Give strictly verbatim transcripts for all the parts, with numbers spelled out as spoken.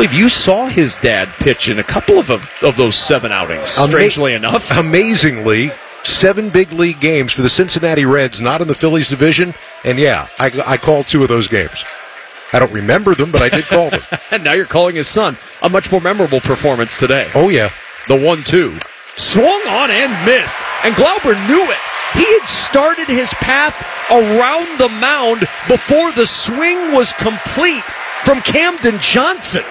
Dave, you saw his dad pitch in a couple of, of, of those seven outings, strangely Ama- enough. Amazingly, seven big league games for the Cincinnati Reds, not in the Phillies division. And, yeah, I, I called two of those games. I don't remember them, but I did call them. And now you're calling his son. A much more memorable performance today. Oh, yeah. The one two. Swung on and missed. And Glauber knew it. He had started his path around the mound before the swing was complete from Camden Johnson.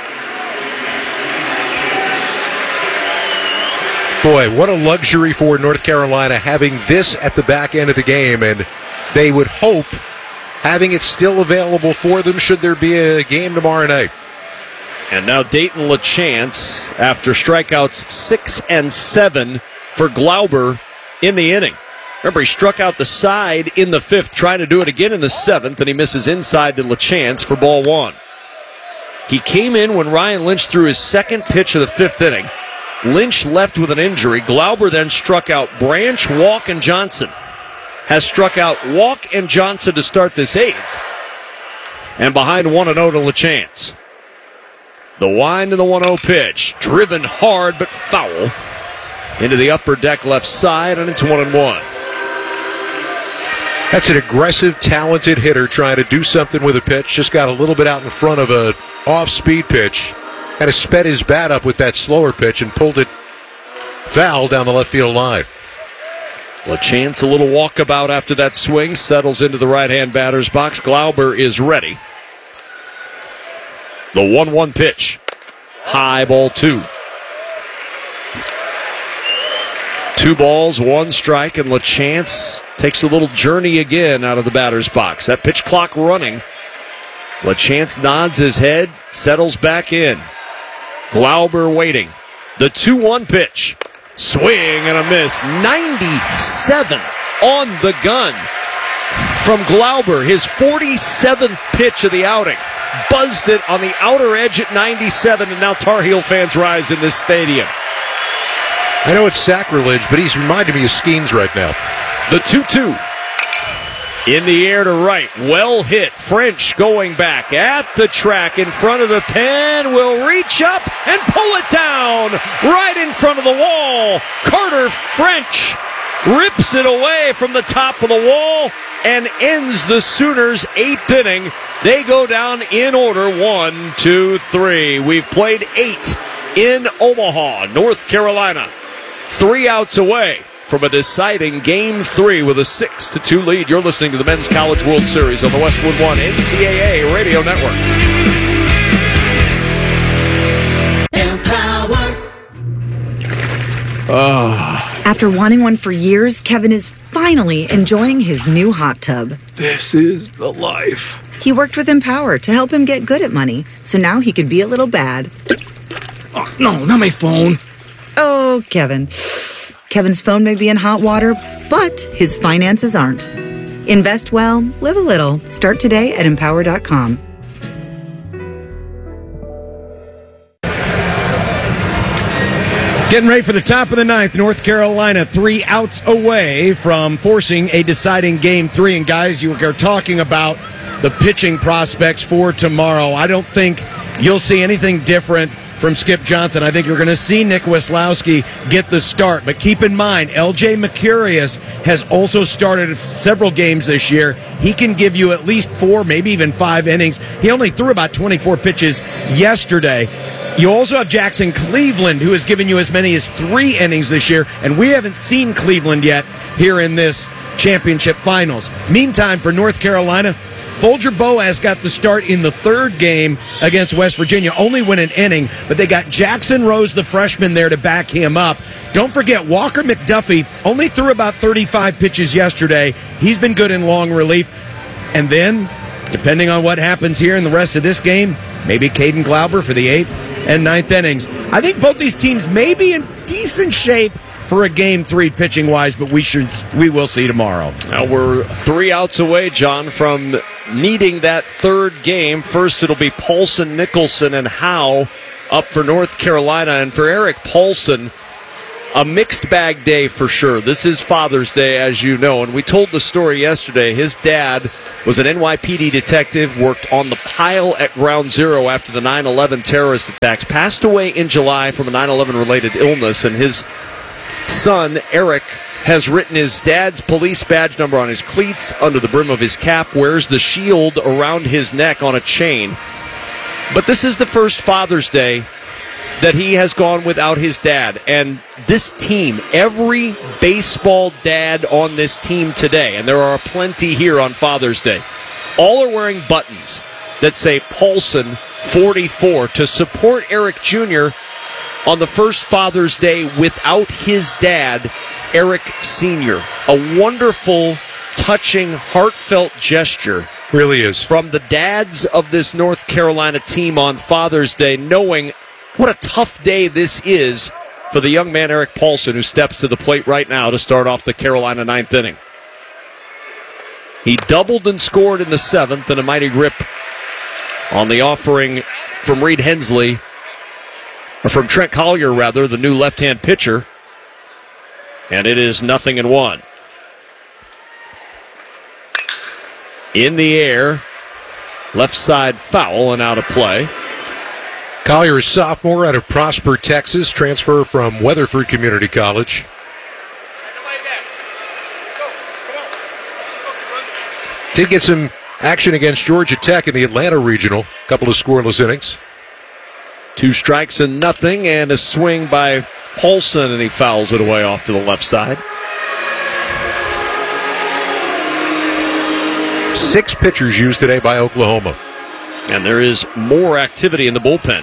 Boy, what a luxury for North Carolina having this at the back end of the game, and they would hope having it still available for them should there be a game tomorrow night. And now Dayton LaChance after strikeouts six and seven for Glauber in the inning. Remember, he struck out the side in the fifth, trying to do it again in the seventh, and he misses inside to LaChance for ball one. He came in when Ryan Lynch threw his second pitch of the fifth inning. Lynch left with an injury. Glauber then struck out Branch, Walk, and Johnson. Has struck out Walk and Johnson to start this eighth. And behind one and oh to LaChance. The wind and the one oh pitch. Driven hard but foul. Into the upper deck left side, and it's one and one. That's an aggressive, talented hitter trying to do something with a pitch. Just got a little bit out in front of a off-speed pitch. Kind of sped his bat up with that slower pitch and pulled it foul down the left field line. LaChance, a little walkabout after that swing, settles into the right-hand batter's box. Glauber is ready. The one one pitch. High, ball two. Two balls, one strike, and LaChance takes a little journey again out of the batter's box. That pitch clock running. LaChance nods his head, settles back in. Glauber waiting. The two one pitch. Swing and a miss. ninety-seven on the gun from Glauber. His forty-seventh pitch of the outing. Buzzed it on the outer edge at ninety-seven, and now Tar Heel fans rise in this stadium. I know it's sacrilege, but he's reminding me of Skeens right now. The two two. In the air to right. Well hit. French going back at the track in front of the pen. Will reach up and pull it down right in front of the wall. Carter French rips it away from the top of the wall and ends the Sooners' eighth inning. They go down in order. One, two, three. We've played eight in Omaha, North Carolina. Three outs away from a deciding game three with a six to two lead. You're listening to the Men's College World Series on the Westwood One N C double A Radio Network. Empower. Oh. After wanting one for years, Kevin is finally enjoying his new hot tub. This is the life. He worked with Empower to help him get good at money, so now he could be a little bad. Oh, no, not my phone. Oh, Kevin. Kevin's phone may be in hot water, but his finances aren't. Invest well, live a little. Start today at empower dot com. Getting ready for the top of the ninth. North Carolina three outs away from forcing a deciding game three. And guys, you are talking about the pitching prospects for tomorrow. I don't think you'll see anything different from Skip Johnson. I think you're going to see Nick Weslowski get the start. But keep in mind, L J Mercurius has also started several games this year. He can give you at least four, maybe even five innings. He only threw about twenty-four pitches yesterday. You also have Jackson Cleveland, who has given you as many as three innings this year, and we haven't seen Cleveland yet here in this championship finals. Meantime, for North Carolina, Folger Boas got the start in the third game against West Virginia, only win an inning, but they got Jackson Rose, the freshman, there to back him up. Don't forget, Walker McDuffie only threw about thirty-five pitches yesterday. He's been good in long relief. And then, depending on what happens here in the rest of this game, maybe Caden Glauber for the eighth and ninth innings. I think both these teams may be in decent shape for a game three pitching-wise, but we should we will see tomorrow. Now we're three outs away, John, from needing that third game. First, it'll be Paulson, Nicholson, and Howe up for North Carolina. And for Eric Paulson, a mixed bag day for sure. This is Father's Day, as you know, and we told the story yesterday. His dad was an N Y P D detective, worked on the pile at Ground Zero after the nine eleven terrorist attacks, passed away in July from a nine eleven related illness, and his son, Eric, has written his dad's police badge number on his cleats, under the brim of his cap, wears the shield around his neck on a chain. But this is the first Father's Day that he has gone without his dad. And this team, every baseball dad on this team today, and there are plenty here on Father's Day, all are wearing buttons that say Paulson forty-four to support Eric Junior on the first Father's Day without his dad, Eric Senior A wonderful, touching, heartfelt gesture. Really is. From the dads of this North Carolina team on Father's Day, knowing what a tough day this is for the young man Eric Paulson, who steps to the plate right now to start off the Carolina ninth inning. He doubled and scored in the seventh, and a mighty rip on the offering from Reed Hensley, or from Trent Collier, rather, the new left-hand pitcher. And it is nothing and one. In the air, left side foul and out of play. Collier is sophomore out of Prosper, Texas, transfer from Weatherford Community College. Did get some action against Georgia Tech in the Atlanta Regional. A couple of scoreless innings. Two strikes and nothing, and a swing by Paulson, and he fouls it away off to the left side. Six pitchers used today by Oklahoma. And there is more activity in the bullpen.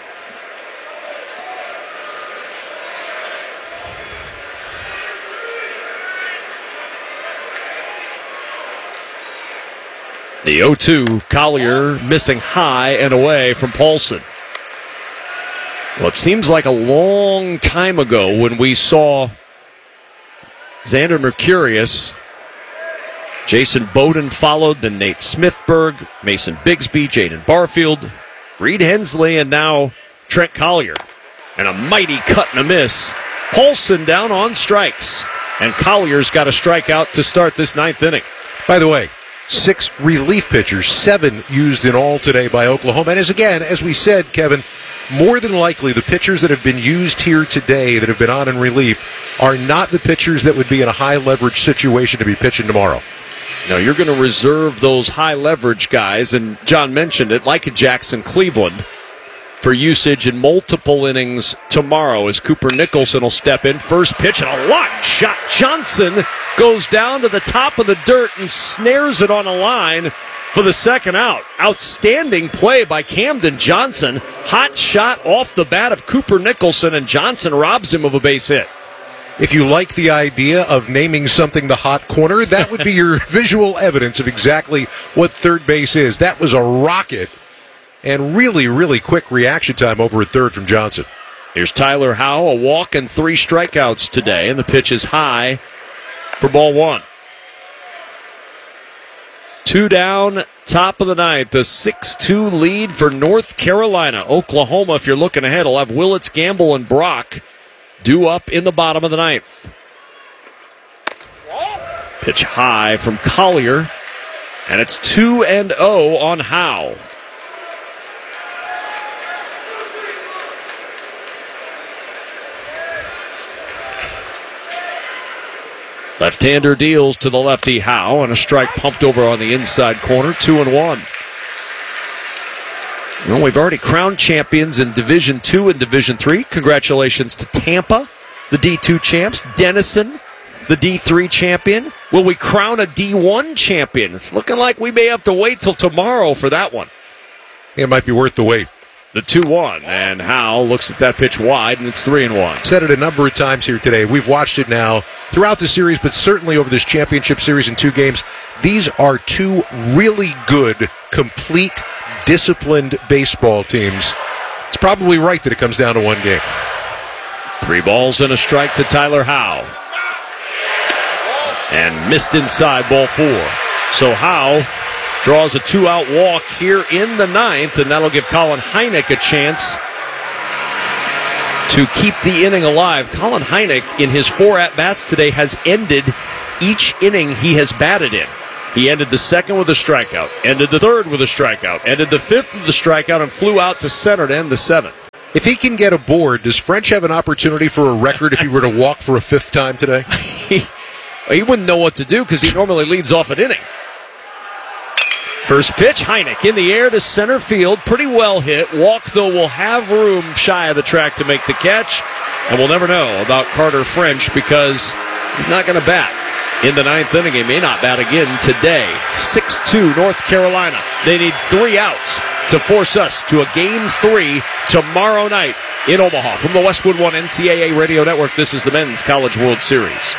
The oh two, Collier missing high and away from Paulson. Well, it seems like a long time ago when we saw Xander Mercurius. Jason Bowden followed, then Nate Smithberg, Mason Bigsby, Jaden Barfield, Reed Hensley, and now Trent Collier. And a mighty cut and a miss. Paulson down on strikes. And Collier's got a strikeout to start this ninth inning. By the way, six relief pitchers, seven used in all today by Oklahoma. And as again, as we said, Kevin, more than likely the pitchers that have been used here today that have been on in relief are not the pitchers that would be in a high leverage situation to be pitching tomorrow. Now, you're going to reserve those high-leverage guys, and John mentioned it, like a Jackson Cleveland, for usage in multiple innings tomorrow as Cooper Nicholson will step in. First pitch and a line shot. Johnson goes down to the top of the dirt and snares it on a line for the second out. Outstanding play by Camden Johnson. Hot shot off the bat of Cooper Nicholson, and Johnson robs him of a base hit. If you like the idea of naming something the hot corner, that would be your visual evidence of exactly what third base is. That was a rocket, and really, really quick reaction time over at third from Johnson. Here's Tyler Howe, a walk and three strikeouts today, and the pitch is high for ball one. Two down, top of the ninth, a six two lead for North Carolina. Oklahoma, if you're looking ahead, will have Willits, Gamble, and Brock due up in the bottom of the ninth. Pitch high from Collier, and it's two and oh on Howe. Left-hander deals to the lefty Howe, and a strike pumped over on the inside corner, two and one. Well, we've already crowned champions in Division two and Division three. Congratulations to Tampa, the D two champs. Denison, the D three champion. Will we crown a D one champion? It's looking like we may have to wait till tomorrow for that one. It might be worth the wait. The two one, and Howe looks at that pitch wide, and it's three and one. Said it a number of times here today. We've watched it now throughout the series, but certainly over this championship series in two games. These are two really good, complete, disciplined baseball teams. It's probably right that it comes down to one game. Three balls and a strike to Tyler Howe. And missed inside, ball four. So Howe draws a two-out walk here in the ninth, and that'll give Colin Hynek a chance to keep the inning alive. Colin Hynek, in his four at-bats today, has ended each inning he has batted in. He ended the second with a strikeout, ended the third with a strikeout, ended the fifth with a strikeout, and flew out to center to end the seventh. If he can get aboard, does French have an opportunity for a record if he were to walk for a fifth time today? he, he wouldn't know what to do because he normally leads off an inning. First pitch, Heineck in the air to center field. Pretty well hit. Walk, though, will have room shy of the track to make the catch. And we'll never know about Carter French because he's not going to bat in the ninth inning. He may not bat again today. six two North Carolina. They need three outs to force us to a game three tomorrow night in Omaha. From the Westwood One N C double A Radio Network, this is the Men's College World Series.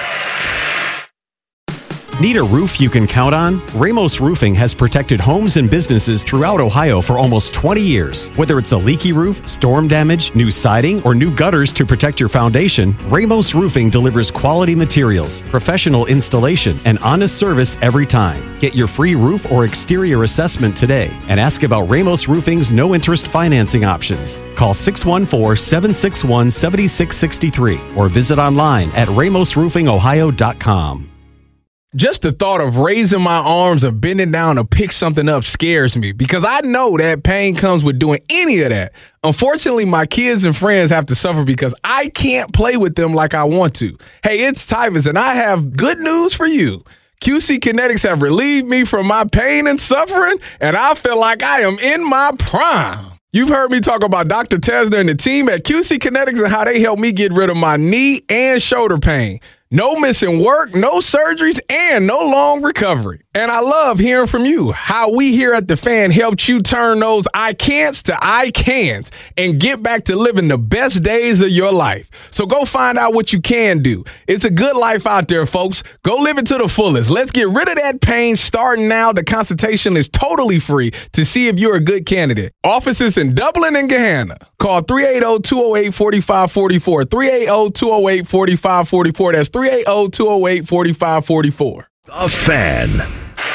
Need a roof you can count on? Ramos Roofing has protected homes and businesses throughout Ohio for almost twenty years. Whether it's a leaky roof, storm damage, new siding, or new gutters to protect your foundation, Ramos Roofing delivers quality materials, professional installation, and honest service every time. Get your free roof or exterior assessment today and ask about Ramos Roofing's no-interest financing options. Call six one four, seven six one, seven six six three or visit online at ramos roofing ohio dot com. Just the thought of raising my arms or bending down to pick something up scares me because I know that pain comes with doing any of that. Unfortunately, my kids and friends have to suffer because I can't play with them like I want to. Hey, it's Tyvus, and I have good news for you. Q C Kinetics have relieved me from my pain and suffering, and I feel like I am in my prime. You've heard me talk about Doctor Tesner and the team at Q C Kinetics and how they helped me get rid of my knee and shoulder pain. No missing work, no surgeries, and no long recovery. And I love hearing from you, how we here at The Fan helped you turn those I can'ts to I can'ts and get back to living the best days of your life. So go find out what you can do. It's a good life out there, folks. Go live it to the fullest. Let's get rid of that pain starting now. The consultation is totally free to see if you're a good candidate. Offices in Dublin and Gahanna. Call three eight zero, two zero eight, four five four four, three eight zero, two zero eight, four five four four. That's three eight zero, two zero eight, four five four four. The Fan.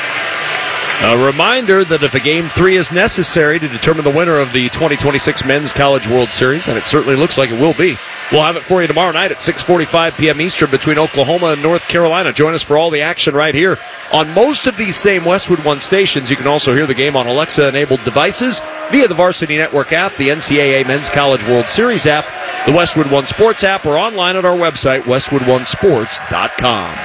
A reminder that if a game three is necessary to determine the winner of the twenty twenty-six Men's College World Series, and it certainly looks like it will be, we'll have it for you tomorrow night at six forty-five p.m. Eastern between Oklahoma and North Carolina. Join us for all the action right here on most of these same Westwood One stations. You can also hear the game on Alexa-enabled devices via the Varsity Network app, the N C double A Men's College World Series app, the Westwood One Sports app, or online at our website, westwood one sports dot com.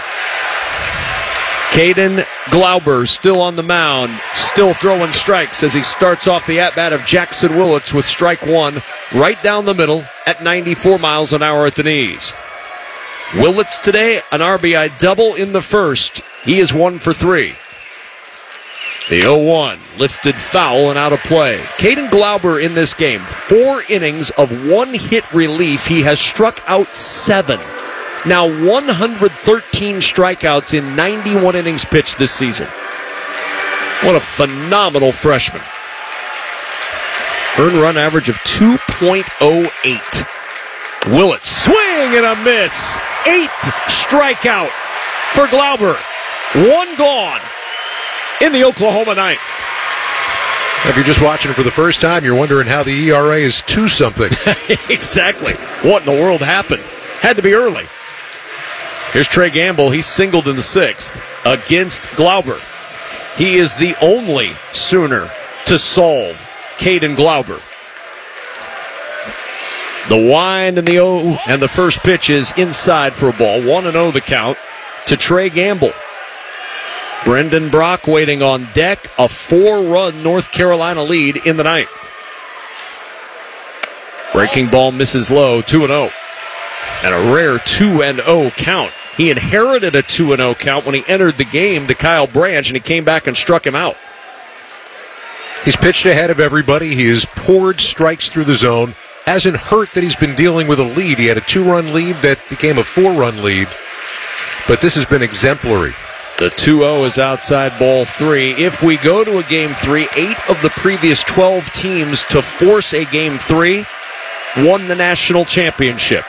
Caden Glauber still on the mound, still throwing strikes as he starts off the at-bat of Jackson Willits with strike one right down the middle at ninety-four miles an hour at the knees. Willits today, an R B I double in the first. He is one for three. The oh one lifted foul and out of play. Caden Glauber in this game, four innings of one-hit relief. He has struck out seven. Now one hundred thirteen strikeouts in ninety-one innings pitched this season. What a phenomenal freshman. Earned run average of two point oh eight. Willits, swing and a miss. Eighth strikeout for Glauber. One gone in the Oklahoma ninth. If you're just watching it for the first time, you're wondering how the E R A is two something. Exactly. What in the world happened? Had to be early. Here's Trey Gamble. He's singled in the sixth against Glauber. He is the only Sooner to solve Caden Glauber. The wind and the O and the first pitch is inside for a ball. one and oh the count to Trey Gamble. Brendan Brock waiting on deck. A four-run North Carolina lead in the ninth. Breaking ball misses low, two and oh. And a rare two and oh count. He inherited a two and oh count when he entered the game to Kyle Branch, and he came back and struck him out. He's pitched ahead of everybody. He has poured strikes through the zone. Hasn't hurt that he's been dealing with a lead. He had a two-run lead that became a four-run lead. But this has been exemplary. The two oh is outside ball three. If we go to a game three, eight of the previous twelve teams to force a game three won the national championship.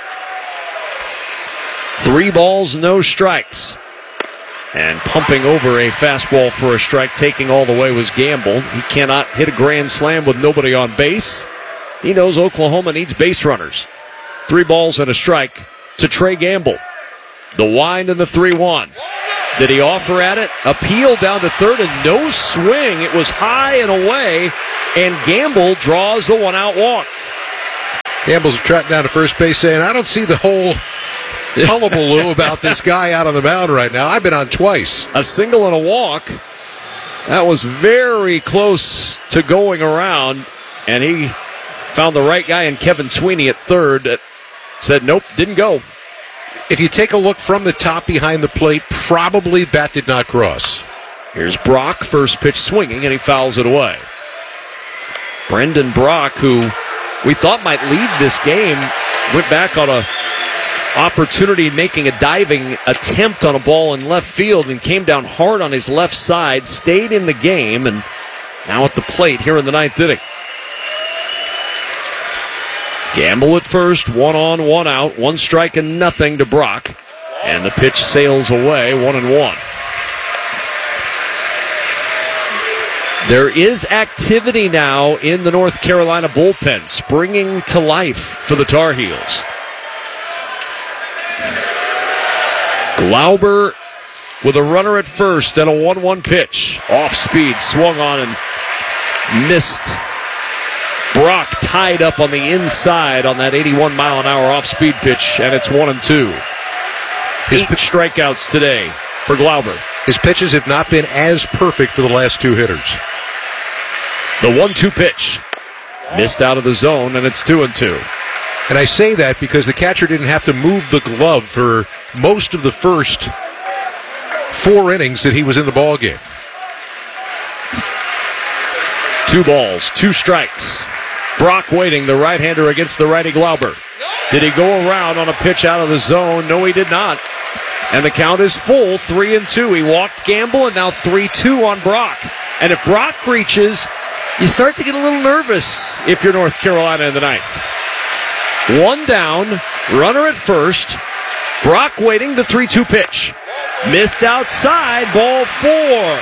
Three balls, no strikes. And pumping over a fastball for a strike, taking all the way was Gamble. He cannot hit a grand slam with nobody on base. He knows Oklahoma needs base runners. Three balls and a strike to Trey Gamble. The wind and the three one. Did he offer at it? Appeal down to third and no swing. It was high and away, and Gamble draws the one-out walk. Gamble's trotting down to first base saying, I don't see the whole hullabaloo about this guy out on the mound right now. I've been on twice. A single and a walk. That was very close to going around, and he found the right guy in Kevin Sweeney at third. That said, nope, didn't go. If you take a look from the top behind the plate, probably bat did not cross. Here's Brock, first pitch swinging, and he fouls it away. Brendan Brock, who we thought might lead this game, went back on a opportunity making a diving attempt on a ball in left field and came down hard on his left side, stayed in the game, and now at the plate here in the ninth inning. Gamble at first, one on, one out, one strike and nothing to Brock, and the pitch sails away, one and one. There is activity now in the North Carolina bullpen, springing to life for the Tar Heels. Glauber with a runner at first and a one one pitch. Off speed, swung on and missed. Brock tied up on the inside on that eighty-one mile an hour off speed pitch, and it's one and two. His pitch strikeouts today for Glauber. His pitches have not been as perfect for the last two hitters. The one two pitch missed out of the zone, and it's two and two. And I say that because the catcher didn't have to move the glove for most of the first four innings that he was in the ball game. Two balls, two strikes. Brock waiting, the right-hander against the righty Glauber. Did he go around on a pitch out of the zone? No, he did not. And the count is full, three and two. He walked Gamble, and now three two on Brock. And if Brock reaches, you start to get a little nervous if you're North Carolina in the ninth. One down, runner at first. Brock waiting, the three two pitch. Missed outside, ball four.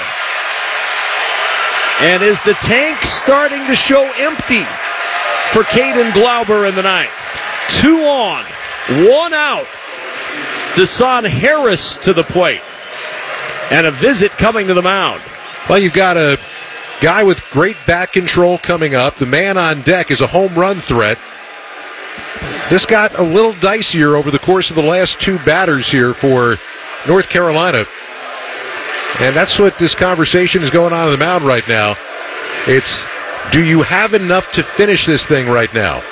And is the tank starting to show empty for Caden Glauber in the ninth? Two on, one out. Desan Harris to the plate. And a visit coming to the mound. Well, you've got a guy with great bat control coming up. The man on deck is a home run threat. This got a little dicier over the course of the last two batters here for North Carolina. And that's what this conversation is going on on the mound right now. It's, do you have enough to finish this thing right now?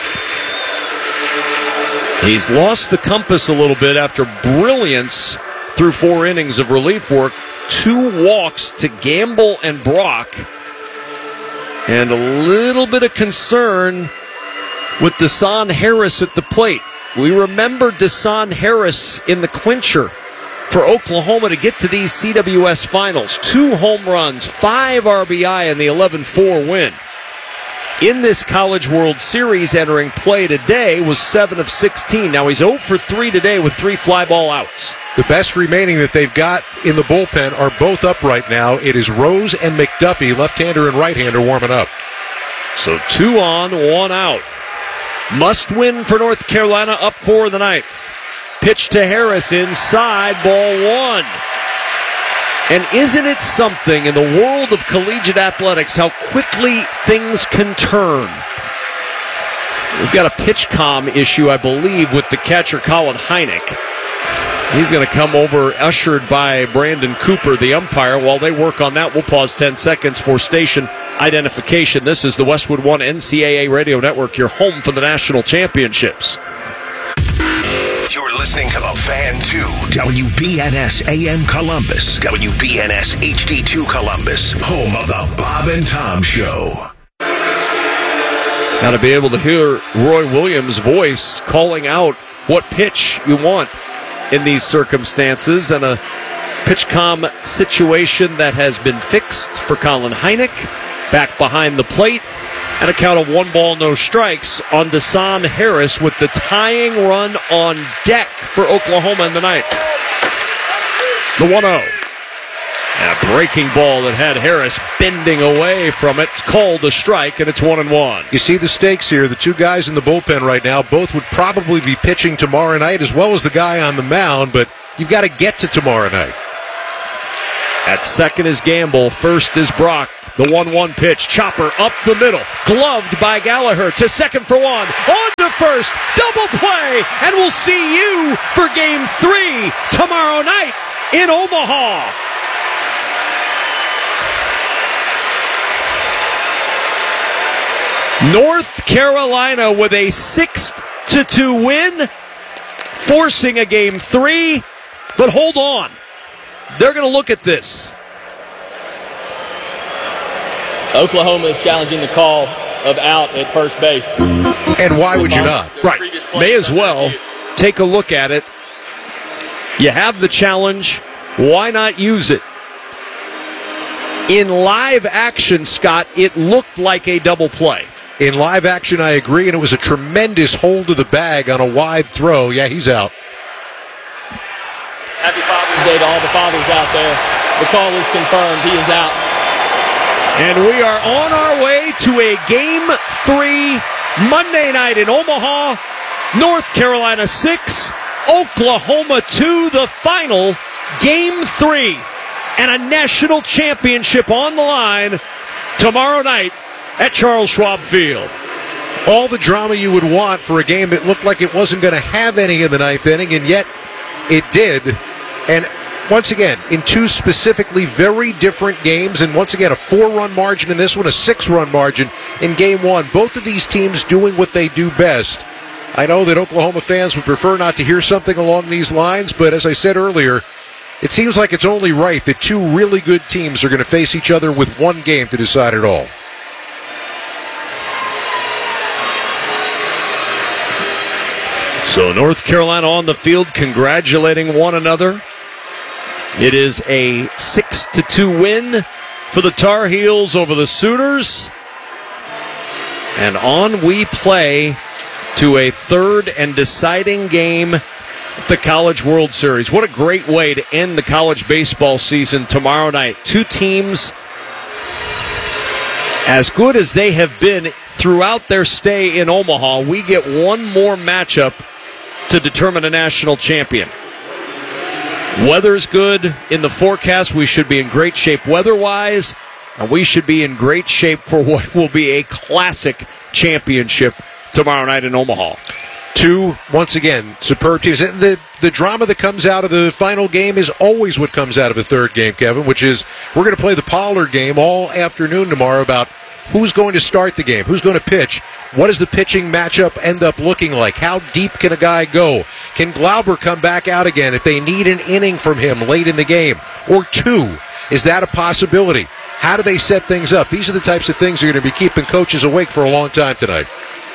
He's lost the compass a little bit after brilliance through four innings of relief work. Two walks to Gamble and Brock. And a little bit of concern with Desan Harris at the plate. We remember Desan Harris in the clincher for Oklahoma to get to these C W S finals. Two home runs, five R B I in the eleven four win. In this College World Series entering play today was seven of sixteen. Now he's zero for three today with three fly ball outs. The best remaining that they've got in the bullpen are both up right now. It is Rose and McDuffie, left-hander and right-hander, warming up. So two on, one out. Must win for North Carolina, up four in the ninth. Pitch to Harris inside, ball one. And isn't it something in the world of collegiate athletics how quickly things can turn? We've got a pitch comm issue, I believe, with the catcher Colin Hynek. He's going to come over, ushered by Brandon Cooper, the umpire. While they work on that, we'll pause ten seconds for station identification. This is the Westwood One N C double A Radio Network, your home for the national championships. You're listening to The Fan two, W B N S A M Columbus, W B N S H D two Columbus, home of the Bob and Tom Show. Got to be able to hear Roy Williams' voice calling out what pitch you want in these circumstances, and a pitch comm situation that has been fixed for Colin Hynek, back behind the plate, and a count of one ball, no strikes on Desan Harris with the tying run on deck for Oklahoma in the ninth. The one oh. And a breaking ball that had Harris bending away from it. It's called a strike, and it's one and one. You see the stakes here. The two guys in the bullpen right now, both would probably be pitching tomorrow night, as well as the guy on the mound, but you've got to get to tomorrow night. At second is Gamble. First is Brock. The one one pitch. Chopper up the middle. Gloved by Gallagher. To second for one. On to first. Double play. And we'll see you for game three tomorrow night in Omaha. North Carolina with a six to two win, forcing a game three. But hold on. They're going to look at this. Oklahoma is challenging the call of out at first base. And why would you not? Right. May as well take a look at it. You have the challenge. Why not use it? In live action, Scott, it looked like a double play. In live action, I agree, and it was a tremendous hold to the bag on a wide throw. Yeah, he's out. Happy Father's Day to all the fathers out there. The call is confirmed. He is out. And we are on our way to a game three Monday night in Omaha. North Carolina six, Oklahoma two, the final game three. And a national championship on the line tomorrow night at Charles Schwab Field. All the drama you would want for a game that looked like it wasn't going to have any in the ninth inning, and yet it did. And once again, in two specifically very different games, and once again, a four-run margin in this one, a six-run margin in game one. Both of these teams doing what they do best. I know that Oklahoma fans would prefer not to hear something along these lines, but as I said earlier, it seems like it's only right that two really good teams are going to face each other with one game to decide it all. So North Carolina on the field congratulating one another. It is a six to two win for the Tar Heels over the Sooners. And on we play to a third and deciding game at the College World Series. What a great way to end the college baseball season tomorrow night. Two teams as good as they have been throughout their stay in Omaha. We get one more matchup to determine a national champion. Weather's good in the forecast. We should be in great shape weather-wise, and we should be in great shape for what will be a classic championship tomorrow night in Omaha. Two, once again, superb teams. The, the drama that comes out of the final game is always what comes out of a third game, Kevin, which is we're going to play the Pollard game all afternoon tomorrow about who's going to start the game, who's going to pitch, what does the pitching matchup end up looking like, how deep can a guy go, can Glauber come back out again if they need an inning from him late in the game, or two, is that a possibility? How do they set things up? These are the types of things that are going to be keeping coaches awake for a long time tonight.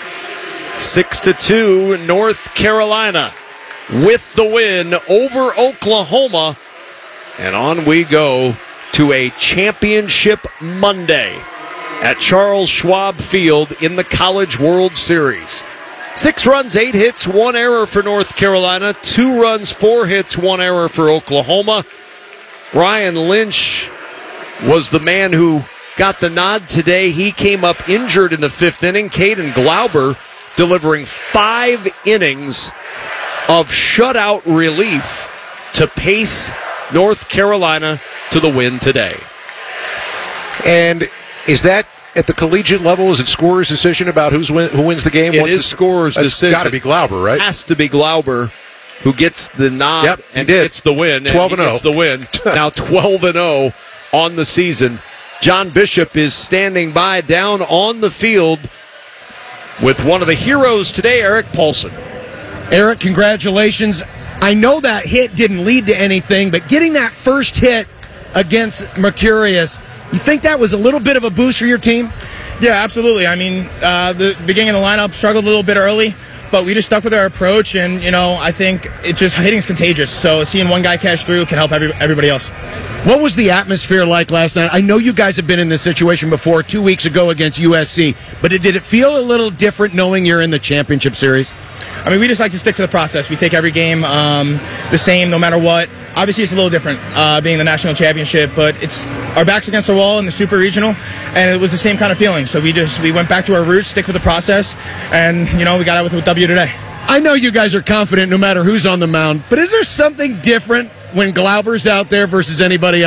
Six to two, North Carolina with the win over Oklahoma. And on we go to a championship Monday at Charles Schwab Field in the College World Series. Six runs, eight hits, one error for North Carolina. Two runs, four hits, one error for Oklahoma. Ryan Lynch was the man who got the nod today. He came up injured in the fifth inning. Caden Glauber delivering five innings of shutout relief to pace North Carolina to the win today. And is that at the collegiate level? Is it scorer's decision about who's win, who wins the game? It Once is scorer's decision. It's got to be Glauber, right? Has to be Glauber who gets the nod yep, and did. gets the win. twelve and oh. Gets the win. Now twelve and oh on the season. John Bishop is standing by down on the field with one of the heroes today, Eric Paulson. Eric, congratulations. I know that hit didn't lead to anything, but getting that first hit against Mercurius, you think that was a little bit of a boost for your team? Yeah, absolutely. I mean, uh, the beginning of the lineup struggled a little bit early, but we just stuck with our approach, and, you know, I think it just hitting's contagious. So seeing one guy cash through can help every, everybody else. What was the atmosphere like last night? I know you guys have been in this situation before, two weeks ago against U S C, but it, did it feel a little different knowing you're in the championship series? I mean, we just like to stick to the process. We take every game um, the same, no matter what. Obviously, it's a little different uh, being the national championship, but it's our backs against the wall in the super regional, and it was the same kind of feeling. So we just we went back to our roots, stick with the process, and you know we got out with a W today. I know you guys are confident no matter who's on the mound, but is there something different when Glauber's out there versus anybody else?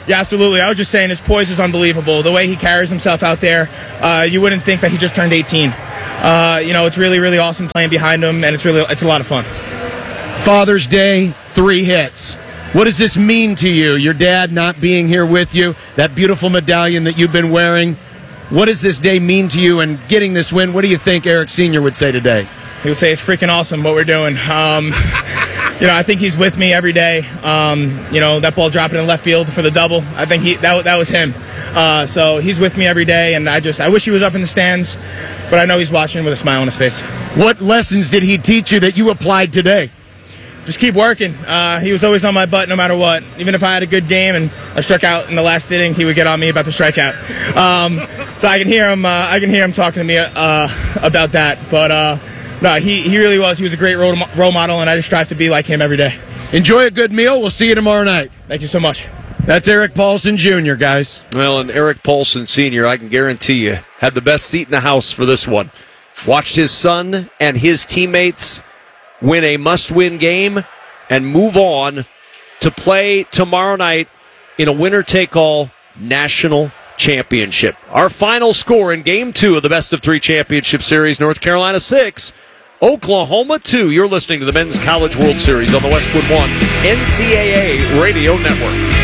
Yeah, absolutely. I was just saying his poise is unbelievable. The way he carries himself out there, uh, you wouldn't think that he just turned eighteen. Uh, you know, it's really, really awesome playing behind him, and it's really, it's a lot of fun. Father's Day, three hits. What does this mean to you? Your dad not being here with you, that beautiful medallion that you've been wearing. What does this day mean to you and getting this win? What do you think Eric Senior would say today? He would say it's freaking awesome what we're doing. Um, you know, I think he's with me every day. Um, you know, that ball dropping in left field for the double. I think he that that was him. Uh, so he's with me every day, and I just I wish he was up in the stands, but I know he's watching with a smile on his face. What lessons did he teach you that you applied today? Just keep working. Uh, he was always on my butt no matter what. Even if I had a good game and I struck out in the last inning, he would get on me about the strikeout. Um, so I can hear him. Uh, I can hear him talking to me uh, about that. But uh, no, he he really was. He was a great role, role model, and I just strive to be like him every day. Enjoy a good meal. We'll see you tomorrow night. Thank you so much. That's Eric Paulson Junior, guys. Well, and Eric Paulson Senior, I can guarantee you, had the best seat in the house for this one. Watched his son and his teammates win a must-win game and move on to play tomorrow night in a winner-take-all national championship. Our final score in Game two of the Best of Three Championship Series, North Carolina six, Oklahoma two. You're listening to the Men's College World Series on the Westwood One N C double A Radio Network.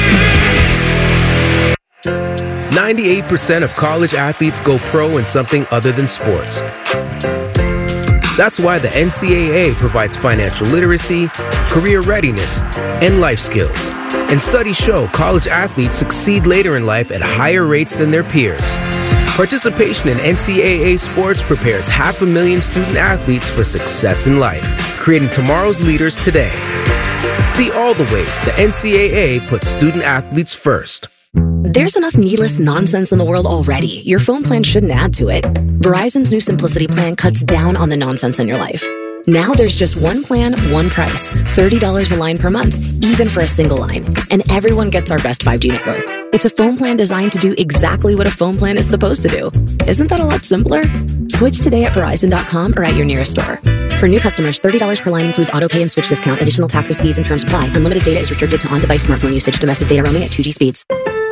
ninety-eight percent of college athletes go pro in something other than sports. That's why the N C double A provides financial literacy, career readiness, and life skills. And studies show college athletes succeed later in life at higher rates than their peers. Participation in N C double A sports prepares half a million student athletes for success in life, creating tomorrow's leaders today. See all the ways the N C double A puts student athletes first. There's enough needless nonsense in the world already. Your phone plan shouldn't add to it. Verizon's new Simplicity plan cuts down on the nonsense in your life. Now there's just one plan, one price. thirty dollars a line per month, even for a single line. And everyone gets our best five G network. It's a phone plan designed to do exactly what a phone plan is supposed to do. Isn't that a lot simpler? Switch today at Verizon dot com or at your nearest store. For new customers, thirty dollars per line includes auto pay and switch discount. Additional taxes, fees, and terms apply. Unlimited data is restricted to on-device smartphone usage. Domestic data roaming at two G speeds.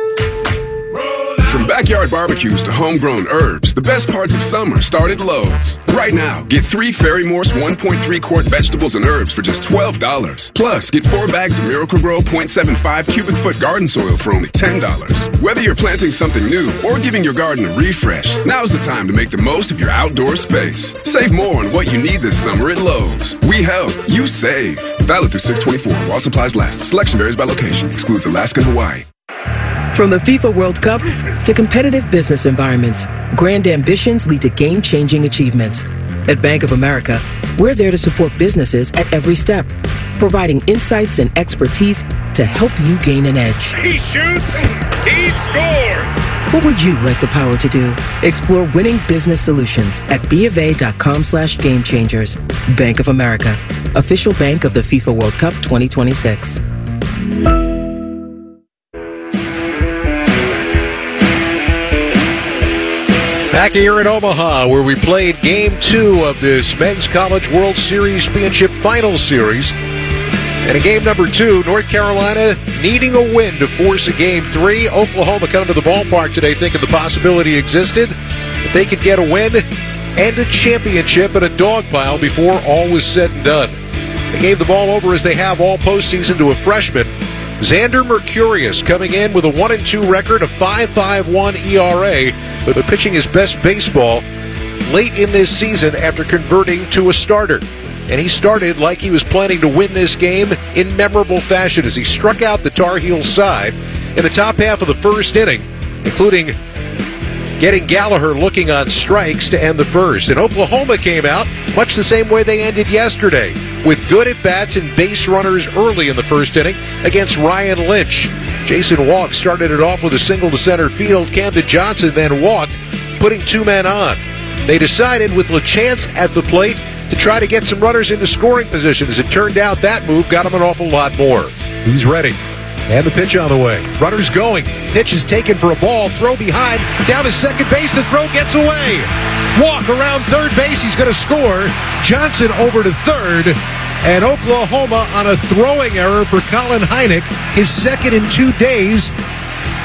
From backyard barbecues to homegrown herbs, the best parts of summer start at Lowe's. Right now, get three Fairy Morse one point three quart vegetables and herbs for just twelve dollars. Plus, get four bags of Miracle-Gro point seven five cubic foot garden soil for only ten dollars. Whether you're planting something new or giving your garden a refresh, now's the time to make the most of your outdoor space. Save more on what you need this summer at Lowe's. We help, you save. Valid through six twenty-four while supplies last. Selection varies by location. Excludes Alaska and Hawaii. From the FIFA World Cup to competitive business environments, grand ambitions lead to game-changing achievements. At Bank of America, we're there to support businesses at every step, providing insights and expertise to help you gain an edge. He shoots, he scores! What would you like the power to do? Explore winning business solutions at BofA.com slash game changers. Bank of America, official bank of the FIFA World Cup twenty twenty-six. Back here in Omaha, where we played Game two of this Men's College World Series Championship Final Series. And in Game number two, North Carolina needing a win to force a Game three. Oklahoma coming to the ballpark today thinking the possibility existed that they could get a win and a championship and a dog pile before all was said and done. They gave the ball over as they have all postseason to a freshman, Xander Mercurius, coming in with a one and two record, a five point five one E R A, but pitching his best baseball late in this season after converting to a starter. And he started like he was planning to win this game in memorable fashion as he struck out the Tar Heels side in the top half of the first inning, including getting Gallagher looking on strikes to end the first. And Oklahoma came out much the same way they ended yesterday, with good at-bats and base runners early in the first inning against Ryan Lynch. Jason Walk started it off with a single to center field. Camden Johnson then walked, putting two men on. They decided with LaChance at the plate to try to get some runners into scoring position. As it turned out, that move got him an awful lot more. He's ready. And the pitch on the way. Runners going. Pitch is taken for a ball. Throw behind. Down to second base. The throw gets away. Walk around third base. He's going to score. Johnson over to third. And Oklahoma on a throwing error for Colin Hynek, his second in two days,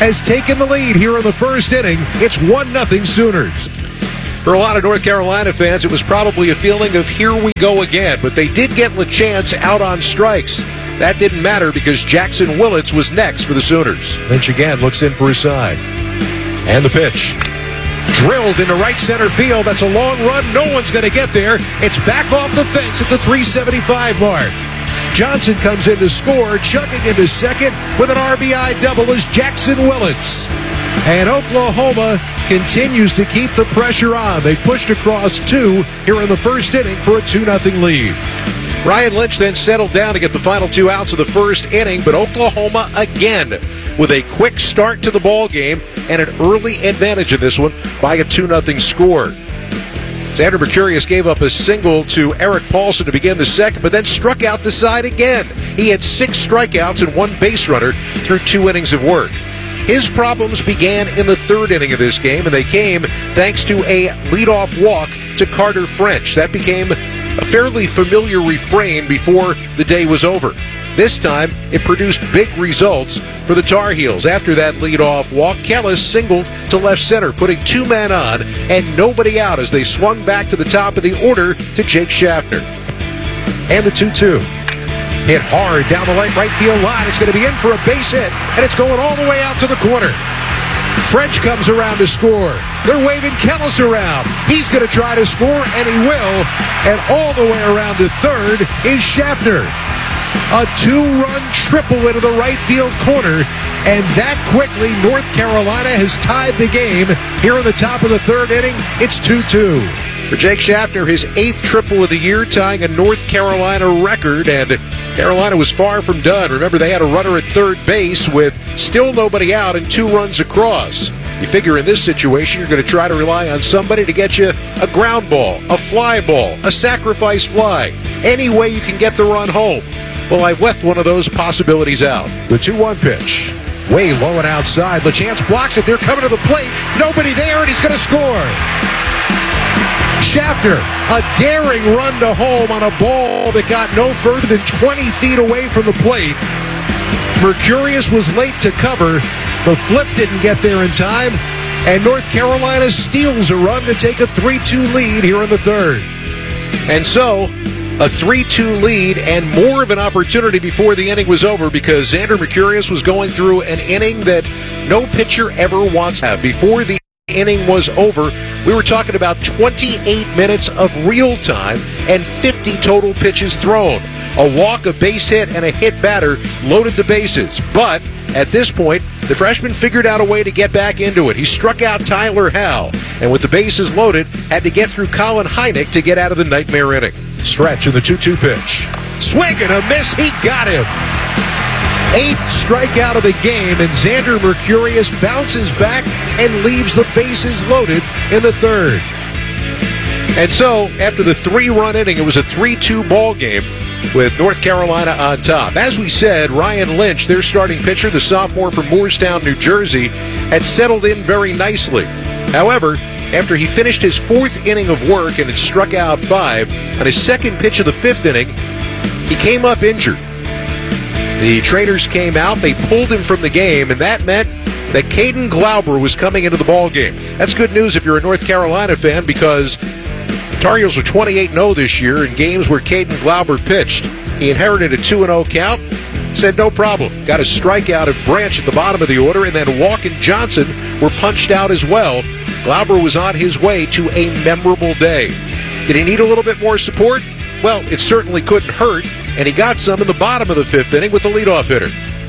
has taken the lead here in the first inning. It's one nothing Sooners. For a lot of North Carolina fans, it was probably a feeling of here we go again, but they did get LaChance out on strikes. That didn't matter because Jackson Willits was next for the Sooners. Lynch again looks in for his side. And the pitch. Drilled into right center field. That's a long run. No one's going to get there. It's back off the fence at the three seventy-five mark. Johnson comes in to score, chugging into second with an R B I double is Jackson Willits. And Oklahoma continues to keep the pressure on. They pushed across two here in the first inning for a two nothing lead. Ryan Lynch then settled down to get the final two outs of the first inning, but Oklahoma again with a quick start to the ball game and an early advantage in this one by a two nothing score. Xander Mercurius gave up a single to Eric Paulson to begin the second, but then struck out the side again. He had six strikeouts and one base runner through two innings of work. His problems began in the third inning of this game, and they came thanks to a leadoff walk to Carter French. That became a fairly familiar refrain before the day was over. This time, it produced big results for the Tar Heels. After that leadoff walk, Kellis singled to left center, putting two men on and nobody out as they swung back to the top of the order to Jake Schaffner. And the two two. Hit hard down the right field line. It's going to be in for a base hit, and it's going all the way out to the corner. French comes around to score. They're waving Kellis around. He's going to try to score, and he will. And all the way around to third is Schaffner. A two-run triple into the right field corner, and that quickly North Carolina has tied the game. Here in the top of the third inning, it's two two. For Jake Schaffner, his eighth triple of the year, tying a North Carolina record, and Carolina was far from done. Remember, they had a runner at third base with still nobody out and two runs across. You figure in this situation, you're going to try to rely on somebody to get you a ground ball, a fly ball, a sacrifice fly, any way you can get the run home. Well, I've left one of those possibilities out. The two one pitch. Way low and outside. LaChance blocks it. They're coming to the plate. Nobody there, and he's going to score. Schaffner, a daring run to home on a ball that got no further than twenty feet away from the plate. Mercurius was late to cover. The flip didn't get there in time, and North Carolina steals a run to take a three two lead here in the third. And so, a three two lead and more of an opportunity before the inning was over because Xander Mercurius was going through an inning that no pitcher ever wants to have. Before the inning was over, we were talking about twenty-eight minutes of real time and fifty total pitches thrown. A walk, a base hit, and a hit batter loaded the bases. But at this point, the freshman figured out a way to get back into it. He struck out Tyler Howe, and with the bases loaded, had to get through Colin Hynek to get out of the nightmare inning. Stretch in the two two pitch. Swing and a miss. He got him. Eighth strikeout of the game, and Xander Mercurius bounces back and leaves the bases loaded in the third. And so, after the three-run inning, it was a three two ball game with North Carolina on top. As we said, Ryan Lynch, their starting pitcher, the sophomore from Moorestown, New Jersey, had settled in very nicely. However, after he finished his fourth inning of work and had struck out five, on his second pitch of the fifth inning, he came up injured. The Traders came out, they pulled him from the game, and that meant that Caden Glauber was coming into the ballgame. That's good news if you're a North Carolina fan because the Tar Heels were twenty-eight and oh this year in games where Caden Glauber pitched. He inherited a two and oh count, said no problem. Got a strikeout of Branch at the bottom of the order, and then Walk and Johnson were punched out as well. Glauber was on his way to a memorable day. Did he need a little bit more support? Well, it certainly couldn't hurt, and he got some in the bottom of the fifth inning with the leadoff hitter.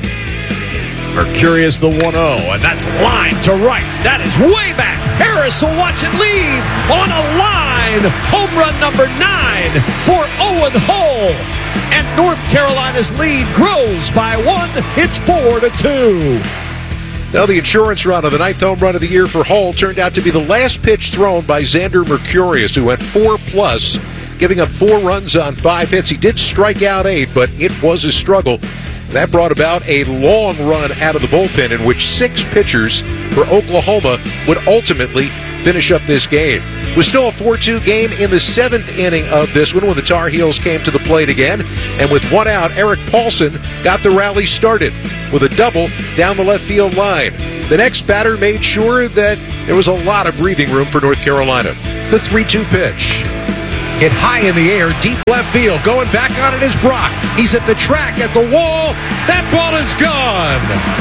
Mercurius the one oh, and that's line to right. That is way back. Harris will watch it leave on a line. Home run number nine for Owen Hull. And North Carolina's lead grows by one. It's four to two. Now the insurance run of the ninth home run of the year for Hull turned out to be the last pitch thrown by Xander Mercurius, who went four plus, giving up four runs on five hits. He did strike out eight, but it was a struggle. That brought about a long run out of the bullpen in which six pitchers for Oklahoma would ultimately finish up this game. It was still a four two game in the seventh inning of this one when the Tar Heels came to the plate again. And with one out, Eric Paulson got the rally started with a double down the left field line. the next batter made sure that there was a lot of breathing room for North Carolina. The three two pitch. Hit high in the air, deep left field. Going back on it is Brock. He's at the track, at the wall. That ball is gone.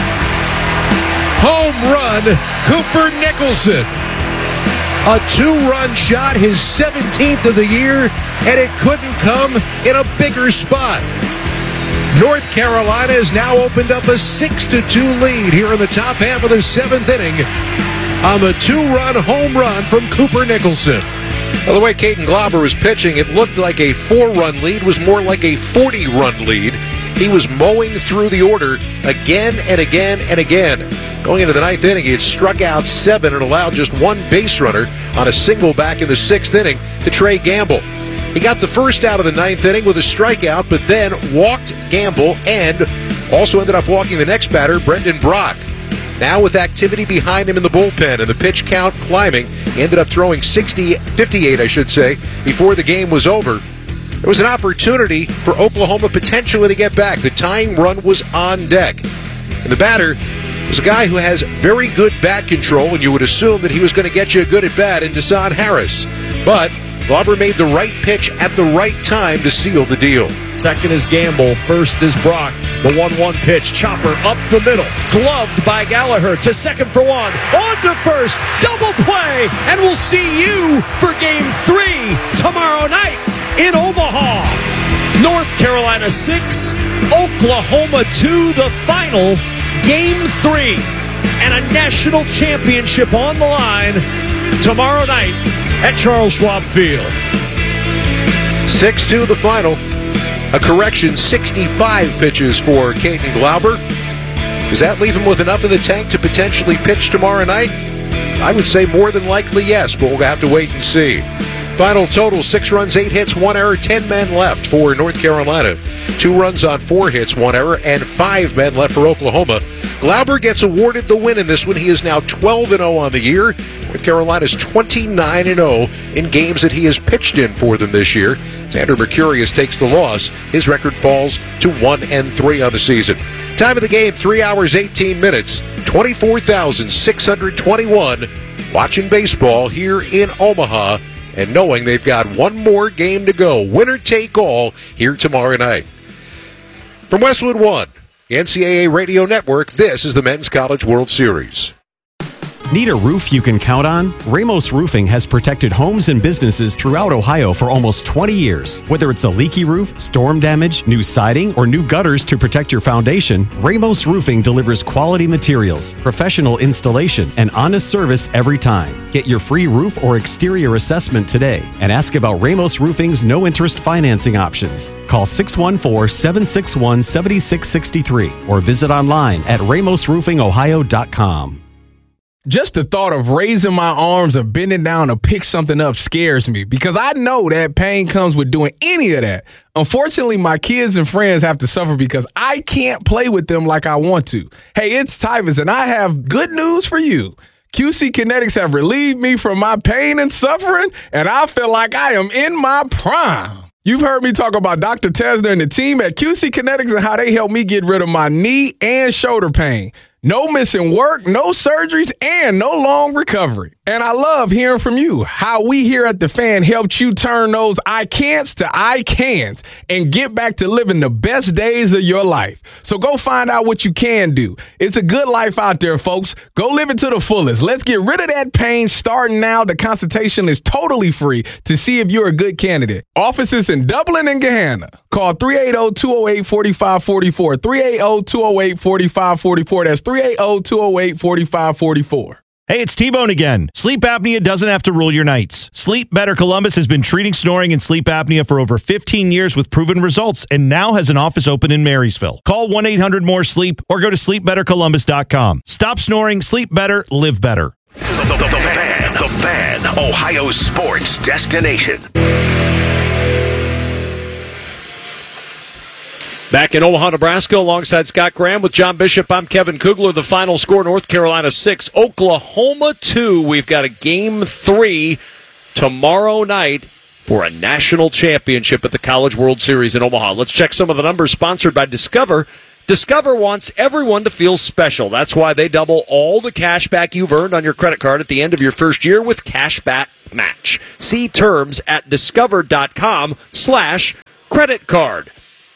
Home run, Cooper Nicholson. A two-run shot, his seventeenth of the year, and it couldn't come in a bigger spot. North Carolina has now opened up a six to two lead here in the top half of the seventh inning on the two-run home run from Cooper Nicholson. Well, the way Caden Glauber was pitching, it looked like a four-run lead was more like a forty-run lead. He was mowing through the order again and again and again. Going into the ninth inning, he had struck out seven and allowed just one base runner on a single back in the sixth inning to Trey Gamble. He got the first out of the ninth inning with a strikeout, but then walked Gamble and also ended up walking the next batter, Brendan Brock. Now with activity behind him in the bullpen and the pitch count climbing, he ended up throwing sixty, fifty-eight, I should say, before the game was over. There was an opportunity for Oklahoma potentially to get back. The tying run was on deck. And the batter was a guy who has very good bat control, and you would assume that he was going to get you a good at bat in Deshaun Harris. But Glauber made the right pitch at the right time to seal the deal. Second is Gamble. First is Brock. The one one pitch. Chopper up the middle. Gloved by Gallagher to second for one. On to first. Double play. And we'll see you for game three tomorrow night in Omaha. North Carolina six, Oklahoma two, the final game three. And a national championship on the line tomorrow night at Charles Schwab Field. six two the final. A correction, sixty-five pitches for Caden Glauber. Does that leave him with enough in the tank to potentially pitch tomorrow night? I would say more than likely yes, but we'll have to wait and see. Final total, six runs, eight hits, one error, ten men left for North Carolina. Two runs on four hits, one error, and five men left for Oklahoma. Glauber gets awarded the win in this one. He is now twelve and oh on the year. North Carolina's twenty-nine and oh in games that he has pitched in for them this year. Xander Mercurius takes the loss. His record falls to one and three on the season. Time of the game, three hours, eighteen minutes. twenty-four thousand six hundred twenty-one watching baseball here in Omaha and knowing they've got one more game to go. Winner take all here tomorrow night. From Westwood One, the N C double A Radio Network, this is the Men's College World Series. Need a roof you can count on? Ramos Roofing has protected homes and businesses throughout Ohio for almost twenty years. Whether it's a leaky roof, storm damage, new siding, or new gutters to protect your foundation, Ramos Roofing delivers quality materials, professional installation, and honest service every time. Get your free roof or exterior assessment today and ask about Ramos Roofing's no-interest financing options. Call six one four, seven six one, seven six six three or visit online at ramos roofing ohio dot com. Just the thought of raising my arms or bending down to pick something up scares me because I know that pain comes with doing any of that. Unfortunately, my kids and friends have to suffer because I can't play with them like I want to. Hey, it's Tyvus, and I have good news for you. Q C Kinetics have relieved me from my pain and suffering, and I feel like I am in my prime. You've heard me talk about Doctor Tesner and the team at Q C Kinetics and how they helped me get rid of my knee and shoulder pain. No missing work, no surgeries, and no long recovery. And I love hearing from you, how we here at The Fan helped you turn those I can'ts to I can'ts and get back to living the best days of your life. So go find out what you can do. It's a good life out there, folks. Go live it to the fullest. Let's get rid of that pain starting now. The consultation is totally free to see if you're a good candidate. Offices in Dublin and Gahanna. Call three eight zero, two zero eight, four five four four, three eight zero, two zero eight, four five four four. That's three eight zero, two zero eight, four five four four. Hey, it's T-Bone again. Sleep apnea doesn't have to rule your nights. Sleep Better Columbus has been treating snoring and sleep apnea for over fifteen years with proven results and now has an office open in Marysville. Call one eight hundred more sleep or go to sleep better columbus dot com. Stop snoring, sleep better, live better. The, the, the, the Fan, the Fan, Ohio's sports destination. Back in Omaha, Nebraska, alongside Scott Graham with John Bishop, I'm Kevin Kugler. The final score, North Carolina six, Oklahoma two. We've got a game three tomorrow night for a national championship at the College World Series in Omaha. Let's check some of the numbers, sponsored by Discover. Discover wants everyone to feel special. That's why they double all the cash back you've earned on your credit card at the end of your first year with Cashback Match. See terms at discover.com slash credit card.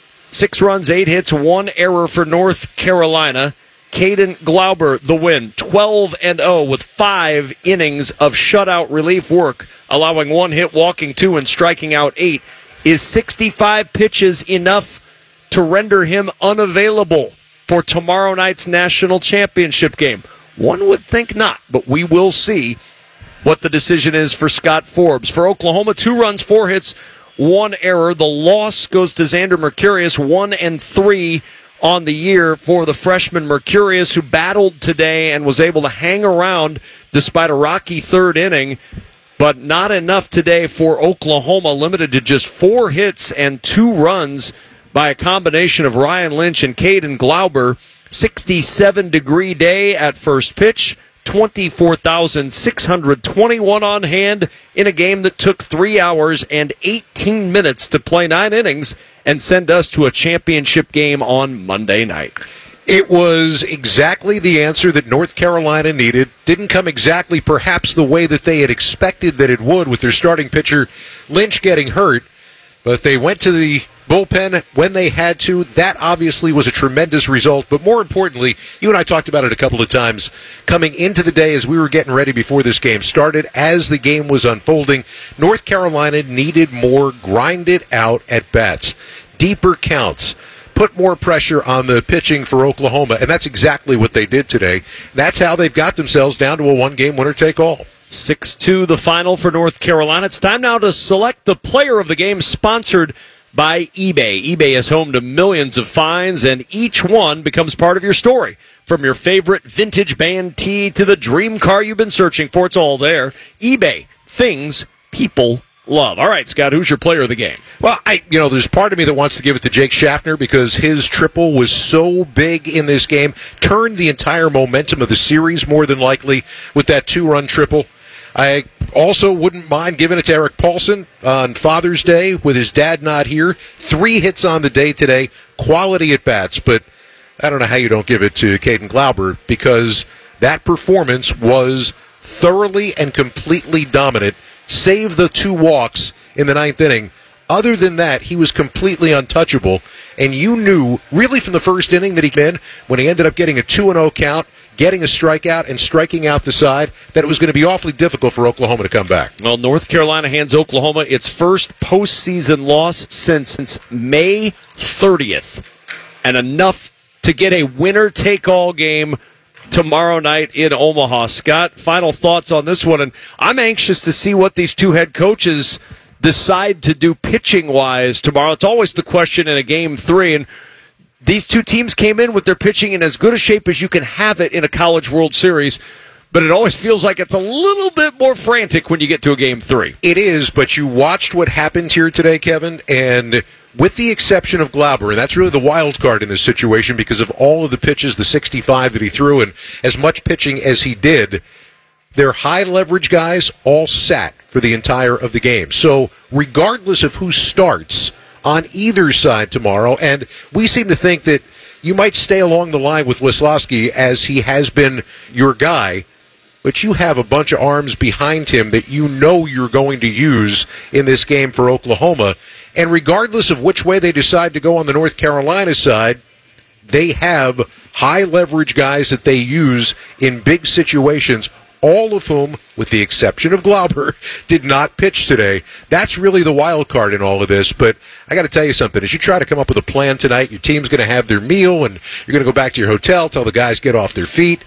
Six runs, eight hits, one error for North Carolina. Caden Glauber, the win, twelve and oh with five innings of shutout relief work, allowing one hit, walking two, and striking out eight. Is sixty-five pitches enough to render him unavailable for tomorrow night's national championship game? One would think not, but we will see what the decision is for Scott Forbes. For Oklahoma, two runs, four hits, one error. The loss goes to Xander Mercurius, one and three on the year for the freshman Mercurius, who battled today and was able to hang around despite a rocky third inning, but not enough today for Oklahoma, limited to just four hits and two runs by a combination of Ryan Lynch and Caden Glauber. sixty-seven degree day at first pitch, twenty-four thousand six hundred twenty-one on hand in a game that took three hours and eighteen minutes to play nine innings and send us to a championship game on Monday night. It was exactly the answer that North Carolina needed. Didn't come exactly perhaps the way that they had expected that it would with their starting pitcher Lynch getting hurt, but they went to the bullpen when they had to. That obviously was a tremendous result, but more importantly, you and I talked about it a couple of times coming into the day as we were getting ready before this game started, as the game was unfolding. North Carolina needed more grinded out at bats, deeper counts, put more pressure on the pitching for Oklahoma, and that's exactly what they did today. That's how they've got themselves down to a one-game winner-take-all. six two the final for North Carolina. It's time now to select the player of the game, sponsored by eBay. eBay is home to millions of finds, and each one becomes part of your story. From your favorite vintage band tee to the dream car you've been searching for, it's all there. eBay, things people love. All right, Scott, who's your player of the game? Well, I, you know, there's part of me that wants to give it to Jake Schaffner because his triple was so big in this game, turned the entire momentum of the series more than likely with that two-run triple. I also wouldn't mind giving it to Eric Paulson on Father's Day with his dad not here. Three hits on the day today, quality at bats, but I don't know how you don't give it to Caden Glauber because that performance was thoroughly and completely dominant, save the two walks in the ninth inning. Other than that, he was completely untouchable, and you knew really from the first inning that he came in, when he ended up getting a two and oh count, getting a strikeout and striking out the side, that it was going to be awfully difficult for Oklahoma to come back. Well, North Carolina hands Oklahoma its first postseason loss since, since May thirtieth, and enough to get a winner-take-all game tomorrow night in Omaha. Scott, final thoughts on this one, and I'm anxious to see what these two head coaches decide to do pitching-wise tomorrow. It's always the question in a game three, and these two teams came in with their pitching in as good a shape as you can have it in a College World Series, but it always feels like it's a little bit more frantic when you get to a game three. It is, but you watched what happened here today, Kevin, and with the exception of Glauber, and that's really the wild card in this situation because of all of the pitches, the sixty-five that he threw, and as much pitching as he did, their high-leverage guys all sat for the entire of the game. So regardless of who starts on either side tomorrow, and we seem to think that you might stay along the line with Wisłowski as he has been your guy, but you have a bunch of arms behind him that you know you're going to use in this game for Oklahoma. And regardless of which way they decide to go on the North Carolina side, they have high-leverage guys that they use in big situations, all of whom, with the exception of Glauber, did not pitch today. That's really the wild card in all of this. But I got to tell you something. As you try to come up with a plan tonight, your team's going to have their meal, and you're going to go back to your hotel, tell the guys get off their feet,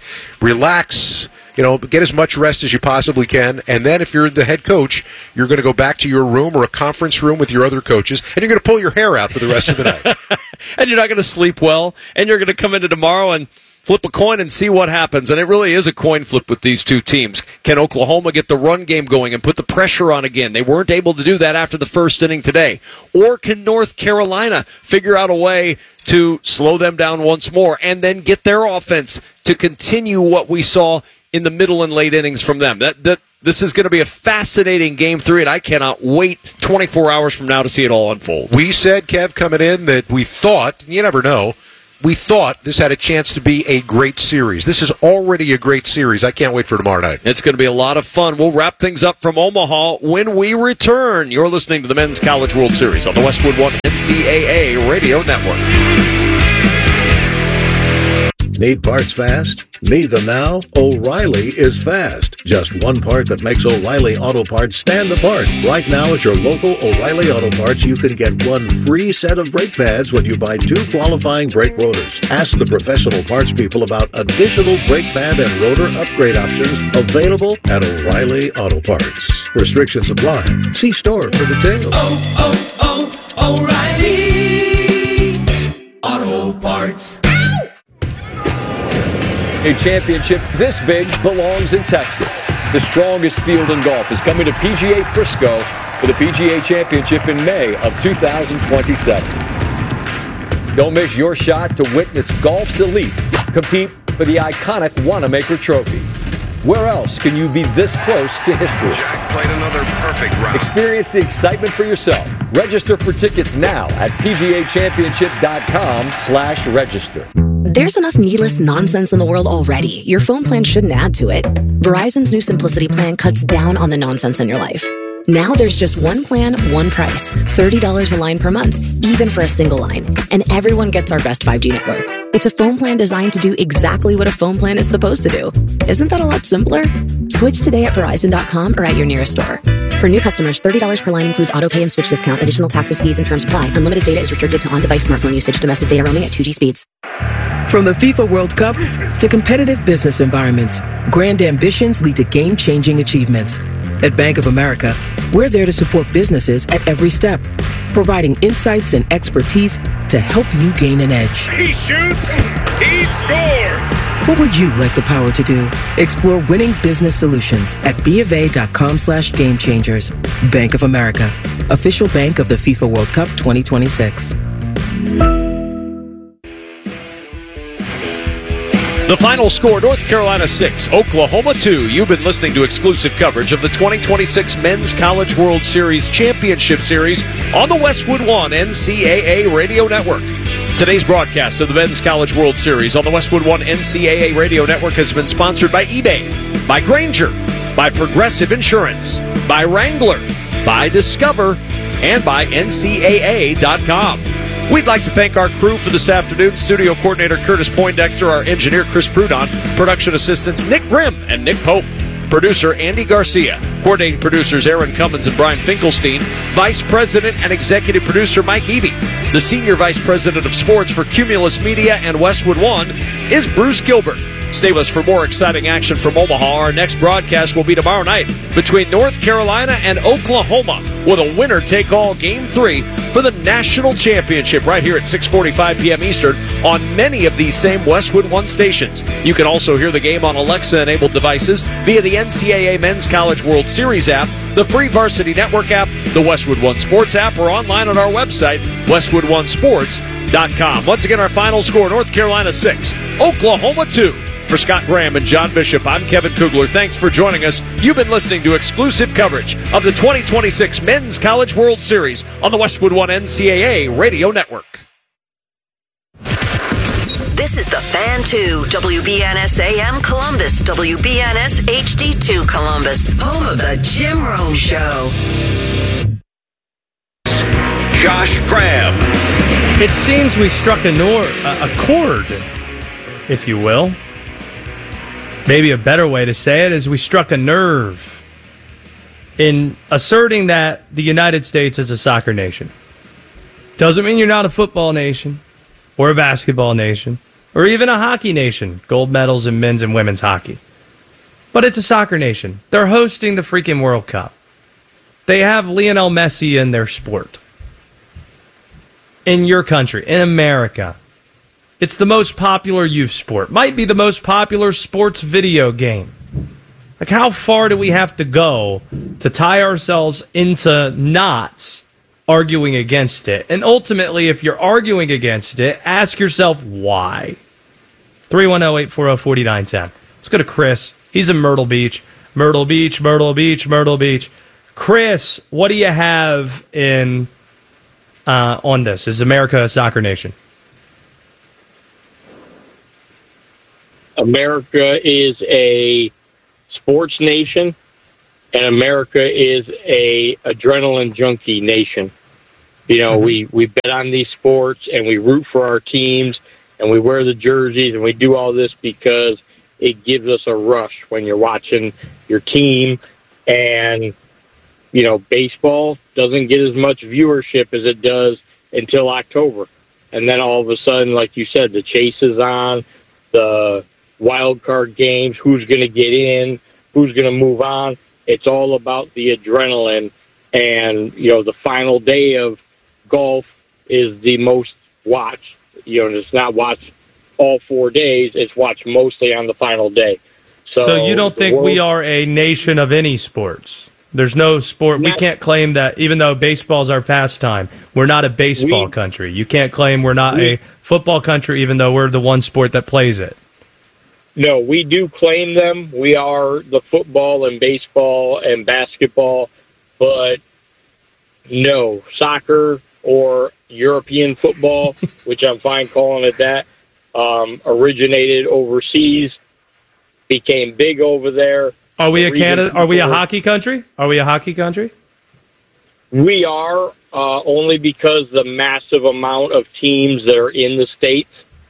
relax, you know, get as much rest as you possibly can. And then if you're the head coach, you're going to go back to your room or a conference room with your other coaches, and you're going to pull your hair out for the rest of the night. And you're not going to sleep well, and you're going to come into tomorrow and flip a coin and see what happens. And it really is a coin flip with these two teams. Can Oklahoma get the run game going and put the pressure on again? They weren't able to do that after the first inning today. Or can North Carolina figure out a way to slow them down once more and then get their offense to continue what we saw in the middle and late innings from them? That that This is going to be a fascinating game three, and I cannot wait twenty-four hours from now to see it all unfold. We said, Kev, coming in, that we thought, you never know, we thought this had a chance to be a great series. This is already a great series. I can't wait for tomorrow night. It's going to be a lot of fun. We'll wrap things up from Omaha when we return. You're listening to the Men's College World Series on the Westwood One N C A A Radio Network. Need parts fast? Need them now? O'Reilly is fast. Just one part that makes O'Reilly Auto Parts stand apart. Right now at your local O'Reilly Auto Parts, you can get one free set of brake pads when you buy two qualifying brake rotors. Ask the professional parts people about additional brake pad and rotor upgrade options available at O'Reilly Auto Parts. Restrictions apply. See store for details. Oh, oh, oh, O'Reilly Auto Parts. A championship this big belongs in Texas. The strongest field in golf is coming to P G A Frisco for the P G A Championship in May of two thousand twenty-seven. Don't miss your shot to witness golf's elite compete for the iconic Wanamaker Trophy. Where else can you be this close to history? Jack played another perfect round. Experience the excitement for yourself. Register for tickets now at pgachampionship.com slash register. There's enough needless nonsense in the world already. Your phone plan shouldn't add to it. Verizon's new Simplicity plan cuts down on the nonsense in your life. Now there's just one plan, one price. thirty dollars a line per month, even for a single line. And everyone gets our best five G network. It's a phone plan designed to do exactly what a phone plan is supposed to do. Isn't that a lot simpler? Switch today at Verizon dot com or at your nearest store. For new customers, thirty dollars per line includes auto pay and switch discount. Additional taxes, fees, and terms apply. Unlimited data is restricted to on-device smartphone usage. Domestic data roaming at two G speeds. From the FIFA World Cup to competitive business environments, grand ambitions lead to game-changing achievements. At Bank of America, we're there to support businesses at every step, providing insights and expertise to help you gain an edge. He shoots, he scores. What would you like the power to do? Explore winning business solutions at BofA.com slash game changers. Bank of America, official bank of the FIFA World Cup twenty twenty-six. The final score, North Carolina six, Oklahoma two. You've been listening to exclusive coverage of the twenty twenty-six Men's College World Series Championship Series on the Westwood One N C A A Radio Network. Today's broadcast of the Men's College World Series on the Westwood One N C A A Radio Network has been sponsored by eBay, by Grainger, by Progressive Insurance, by Wrangler, by Discover, and by N C A A dot com. We'd like to thank our crew for this afternoon. Studio coordinator Curtis Poindexter, our engineer Chris Prudon, production assistants Nick Grimm and Nick Pope, producer Andy Garcia, coordinating producers Aaron Cummins and Brian Finkelstein, vice president and executive producer Mike Eby. The senior vice president of sports for Cumulus Media and Westwood One is Bruce Gilbert. Stay with us for more exciting action from Omaha. Our next broadcast will be tomorrow night between North Carolina and Oklahoma with a winner-take-all Game three for the national championship right here at six forty-five p.m. Eastern on many of these same Westwood One stations. You can also hear the game on Alexa-enabled devices via the N C A A Men's College World Series app, the free Varsity Network app, the Westwood One Sports app, or online on our website, westwood one sports dot com. Once again, our final score, North Carolina six, Oklahoma two. For Scott Graham and John Bishop, I'm Kevin Kugler. Thanks for joining us. You've been listening to exclusive coverage of the twenty twenty-six Men's College World Series on the Westwood One N C A A Radio Network. This is the Fan two, W B N S A M Columbus, W B N S H D two Columbus, home of the Jim Rome Show. Josh Graham. It seems we struck a, nor- a chord, if you will. Maybe a better way to say it is we struck a nerve in asserting that the United States is a soccer nation. Doesn't mean you're not a football nation or a basketball nation or even a hockey nation. Gold medals in men's and women's hockey. But it's a soccer nation. They're hosting the freaking World Cup. They have Lionel Messi in their sport. In your country, in America. It's the most popular youth sport. Might be the most popular sports video game. Like, how far do we have to go to tie ourselves into knots arguing against it? And ultimately, if you're arguing against it, ask yourself why. three one zero, eight four zero, four nine one zero. Let's go to Chris. He's in Myrtle Beach. Myrtle Beach, Myrtle Beach, Myrtle Beach. Chris, what do you have in uh, on this? Is America a soccer nation? America is a sports nation, and America is a adrenaline junkie nation. You know, mm-hmm. we, we bet on these sports, and we root for our teams, and we wear the jerseys, and we do all this because it gives us a rush when you're watching your team. And, you know, baseball doesn't get as much viewership as it does until October. And then all of a sudden, like you said, the chase is on, the wild card games, who's going to get in, who's going to move on. It's all about the adrenaline. And, you know, the final day of golf is the most watched. You know, it's not watched all four days. It's watched mostly on the final day. So, so you don't think world, we are a nation of any sports? There's no sport. We can't claim that, even though baseball's our pastime, we're not a baseball we, country. You can't claim we're not we, a football country, even though we're the one sport that plays it. No, we do claim them. We are the football and baseball and basketball, but no, soccer or European football, which I'm fine calling it that, um, originated overseas, became big over there. Are we a Canada? Are we a hockey country? Are we a hockey country? We are, uh, only because the massive amount of teams that are in the States.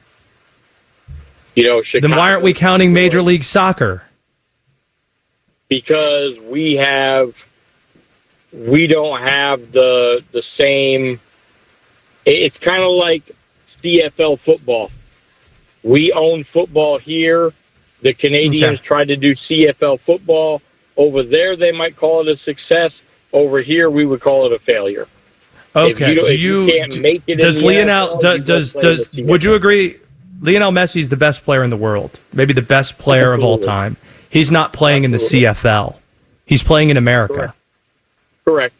You know, Chicago. Then why aren't we counting Major League Soccer? Because we have, we don't have the the same. It's kind of like C F L football. We own football here. The Canadians okay. tried to do C F L football. Over there, they might call it a success. Over here, we would call it a failure. Okay. You, do you, you can't make it does in the Lionel, N F L, does, does, does would you agree, Lionel Messi is the best player in the world, maybe the best player Absolutely. of all time. He's not playing Absolutely. in the C F L. He's playing in America. Correct. Correct.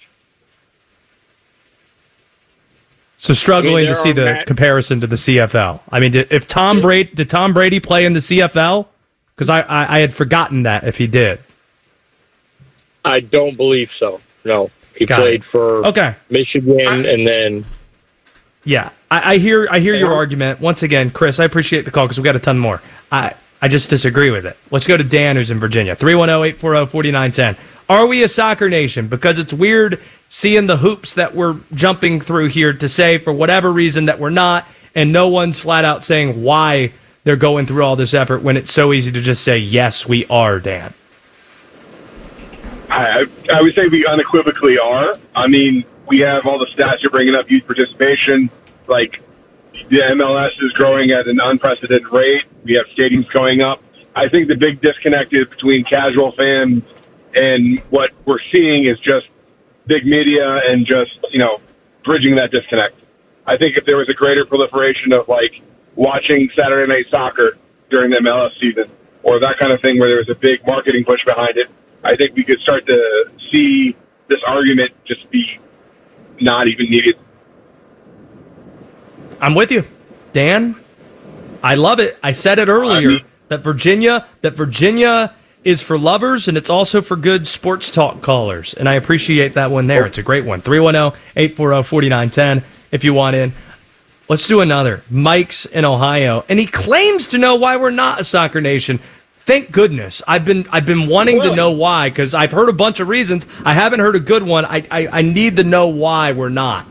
So struggling I mean, to see the mat- comparison to the C F L. I mean, did, if Tom Brady did Tom Brady play in the C F L? Because I, I, I had forgotten that if he did. I don't believe so. No, he Got played it. for okay. Michigan, I, and then yeah, I, I hear I hear your argument once again, Chris. I appreciate the call because we got a ton more. I I just disagree with it. Let's go to Dan, who's in Virginia. three one zero, eight four zero, four nine one zero. Are we a soccer nation? Because it's weird seeing the hoops that we're jumping through here to say for whatever reason that we're not, and no one's flat out saying why they're going through all this effort when it's so easy to just say, yes, we are, Dan. I, I would say we unequivocally are. I mean, we have all the stats you're bringing up, youth participation. Like, the M L S is growing at an unprecedented rate. We have stadiums going up. I think the big disconnect is between casual fans and what we're seeing is just big media and just, you know, bridging that disconnect. I think if there was a greater proliferation of, like, watching Saturday Night Soccer during the M L S season or that kind of thing where there was a big marketing push behind it, I think we could start to see this argument just be not even needed. I'm with you, Dan. I love it. I said it earlier I mean, that Virginia, that Virginia is for lovers and it's also for good sports talk callers. And I appreciate that one there. It's a great one. three one zero, eight four zero, four nine one zero if you want in. Let's do another. Mike's in Ohio, and he claims to know why we're not a soccer nation. Thank goodness. I've been I've been wanting really? to know why, because I've heard a bunch of reasons. I haven't heard a good one. I, I I need to know why we're not.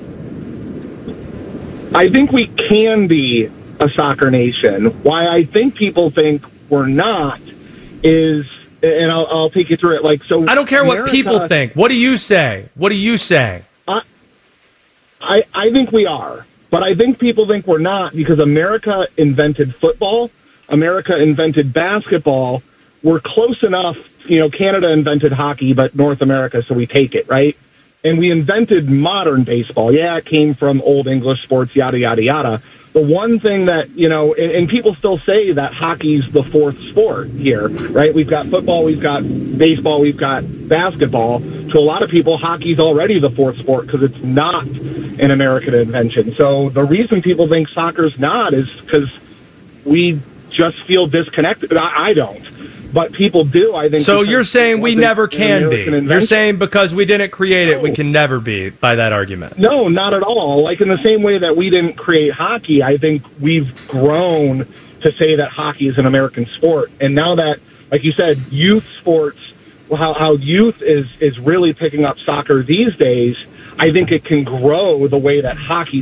I think we can be a soccer nation. Why I think people think we're not is, and I'll, I'll take you through it. Like so, I don't care America, what people think. What do you say? What do you say? I I, I think we are. But I think people think we're not because America invented football. America invented basketball. We're close enough. You know, Canada invented hockey, but North America, so we take it, right? And we invented modern baseball. Yeah, it came from old English sports, yada, yada, yada. The one thing that, you know, and, and people still say that hockey's the fourth sport here, right? We've got football, we've got baseball, we've got basketball. To a lot of people, hockey's already the fourth sport because it's not an American invention. So the reason people think soccer's not is because we just feel disconnected. I, I don't. But people do, I think. So you're saying we never can be. You're saying because we didn't create it, we can never be, by that argument. No, not at all. Like in the same way that we didn't create hockey, I think we've grown to say that hockey is an American sport. And now that, like you said, youth sports, how, how youth is, is really picking up soccer these days, I think it can grow the way that hockey